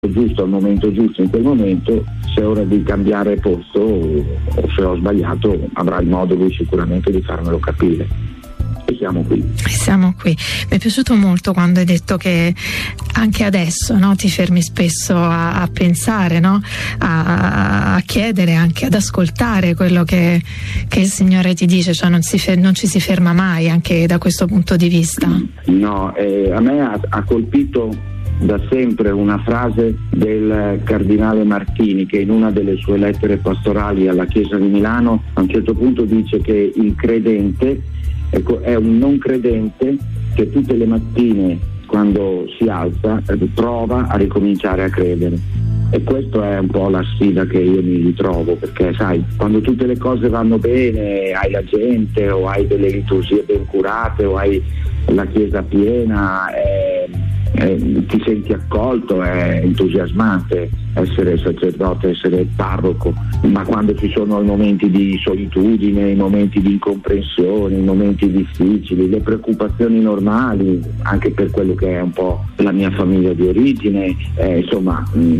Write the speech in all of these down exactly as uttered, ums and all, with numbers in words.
giusto al momento giusto in quel momento. Se è ora di cambiare posto o, o se ho sbagliato, avrà il modo lui sicuramente di farmelo capire. E siamo qui. Siamo qui. Mi è piaciuto molto quando hai detto che anche adesso, no, ti fermi spesso a, a pensare, no, a, a chiedere, anche ad ascoltare quello che, che il Signore ti dice, cioè non, si fer- non ci si ferma mai anche da questo punto di vista. No, eh, a me ha, ha colpito da sempre una frase del cardinale Martini, che in una delle sue lettere pastorali alla Chiesa di Milano a un certo punto dice che il credente, ecco, è un non credente che tutte le mattine quando si alza prova a ricominciare a credere. E questa è un po' la sfida che io mi ritrovo, perché sai, quando tutte le cose vanno bene, hai la gente o hai delle liturgie ben curate o hai la chiesa piena, eh, eh, ti senti accolto, è entusiasmante essere sacerdote, essere parroco, ma quando ci sono i momenti di solitudine, i momenti di incomprensione, i momenti difficili, le preoccupazioni normali, anche per quello che è un po' la mia famiglia di origine, eh, insomma, mh,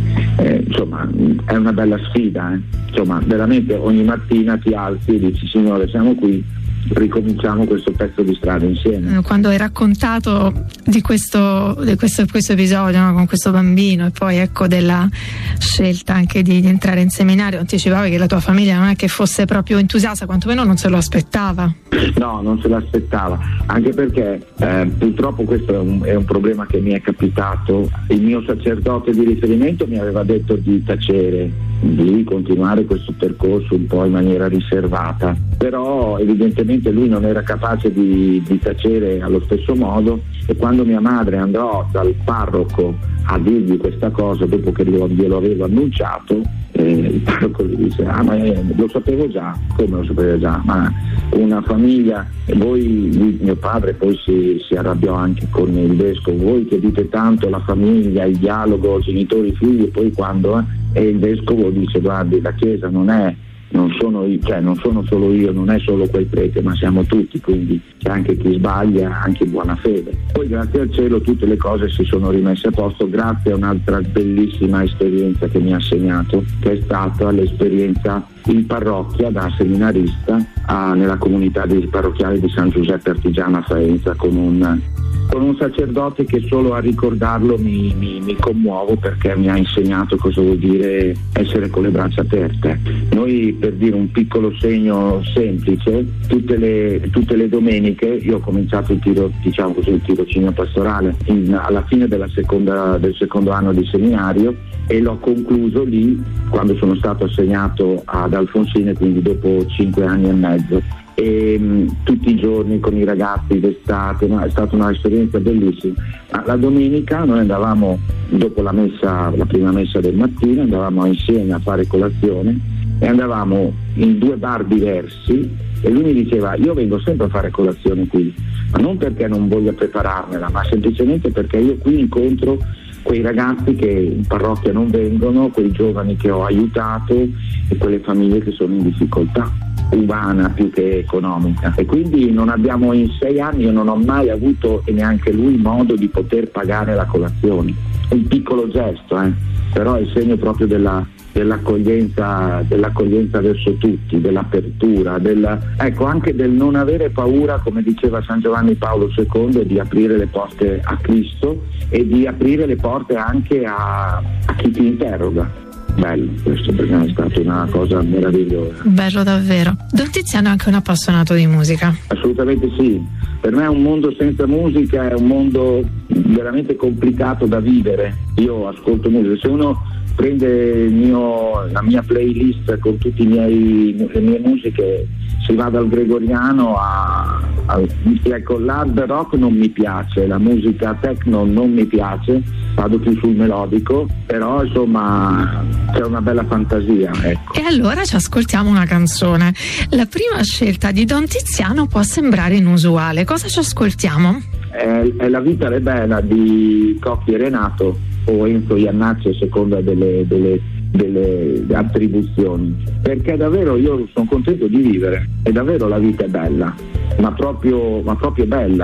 eh, insomma mh, è una bella sfida, eh. Insomma, veramente ogni mattina ti alzi e dici: Signore, siamo qui, ricominciamo questo pezzo di strada insieme. Quando hai raccontato di questo, di questo, questo episodio, no, con questo bambino, e poi ecco della scelta anche di, di entrare in seminario, anticipavi che la tua famiglia non è che fosse proprio entusiasta, quantomeno non se lo aspettava. No, non se l'aspettava, anche perché eh, purtroppo questo è un, è un problema che mi è capitato. Il mio sacerdote di riferimento mi aveva detto di tacere, di continuare questo percorso un po' in maniera riservata, però evidentemente lui non era capace di, di tacere allo stesso modo, e quando mia madre andò dal parroco a dirgli questa cosa dopo che glielo avevo annunciato, eh, il parroco gli disse: ah, ma eh, lo sapevo già. Come lo sapevo già? Ma una famiglia, e voi, lui, mio padre poi si, si arrabbiò anche con il vescovo: voi che dite tanto la famiglia, il dialogo genitori figli, e poi quando eh, e il vescovo dice: guardi, la Chiesa non è non sono io, cioè non sono solo io, non è solo quel prete, ma siamo tutti, quindi c'è anche chi sbaglia, anche in buona fede. Poi grazie al cielo tutte le cose si sono rimesse a posto grazie a un'altra bellissima esperienza che mi ha segnato, che è stata l'esperienza in parrocchia da seminarista a, nella comunità di, parrocchiale di San Giuseppe Artigiano a Faenza, con un con un sacerdote che solo a ricordarlo mi, mi, mi commuovo, perché mi ha insegnato cosa vuol dire essere con le braccia aperte. Noi, per dire un piccolo segno semplice, tutte le, tutte le domeniche io ho cominciato il tiro, diciamo così, il tirocinio pastorale in, alla fine della seconda, del secondo anno di seminario, e l'ho concluso lì quando sono stato assegnato ad Alfonsine, quindi dopo cinque anni e mezzo. E mh, tutti i giorni con i ragazzi d'estate, no? È stata un'esperienza bellissima. Ma la domenica noi andavamo, dopo la messa, la prima messa del mattino, andavamo insieme a fare colazione e andavamo in due bar diversi, e lui mi diceva: io vengo sempre a fare colazione qui, ma non perché non voglia prepararmela, ma semplicemente perché io qui incontro quei ragazzi che in parrocchia non vengono, quei giovani che ho aiutato e quelle famiglie che sono in difficoltà umana più che economica. E quindi non abbiamo, in sei anni io non ho mai avuto, e neanche lui, modo di poter pagare la colazione. È un piccolo gesto, eh? Però è il segno proprio della, dell'accoglienza, dell'accoglienza verso tutti, dell'apertura, della, ecco, anche del non avere paura, come diceva San Giovanni Paolo secondo, di aprire le porte a Cristo e di aprire le porte anche a, a chi ti interroga. Bello, questo per me è stata una cosa meravigliosa. Bello davvero. Don Tiziano è anche un appassionato di musica? Assolutamente sì. Per me un mondo senza musica è un mondo veramente complicato da vivere. Io ascolto musica. Se uno prende il mio, la mia playlist con tutte le mie musiche, si va dal gregoriano a, a ecco, l'hard rock non mi piace, la musica techno non mi piace, vado più sul melodico, però insomma c'è una bella fantasia, ecco. E allora ci ascoltiamo una canzone. La prima scelta di Don Tiziano può sembrare inusuale, cosa ci ascoltiamo? È, è La vita è bella di Cocchi e Renato, o Enzo Iannacci a seconda delle, delle, delle attribuzioni, perché davvero io sono contento di vivere, e davvero la vita è bella, ma proprio, ma proprio bella.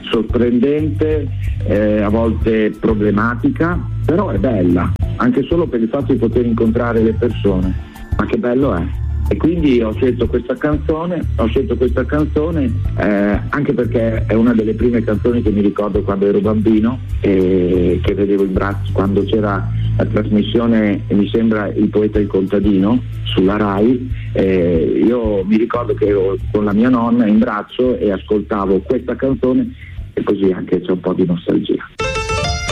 sorprendente, eh, a volte problematica, però è bella, anche solo per il fatto di poter incontrare le persone. Ma che bello è! E quindi ho scelto questa canzone, ho scelto questa canzone eh, anche perché è una delle prime canzoni che mi ricordo quando ero bambino e che vedevo in braccio quando c'era la trasmissione, mi sembra, Il poeta e il contadino sulla Rai. Eh, io mi ricordo che ero con la mia nonna in braccio e ascoltavo questa canzone e così anche c'è un po' di nostalgia.